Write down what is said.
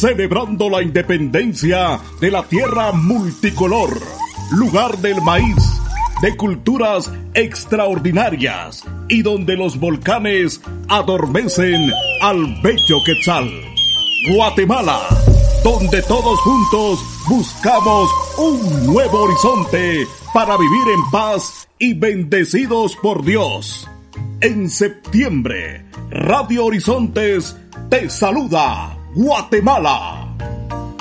celebrando la independencia de la tierra multicolor, lugar del maíz, de culturas extraordinarias y donde los volcanes adormecen al bello Quetzal. Guatemala, donde todos juntos buscamos un nuevo horizonte para vivir en paz y bendecidos por Dios. En septiembre, Radio Horizontes te saluda, Guatemala.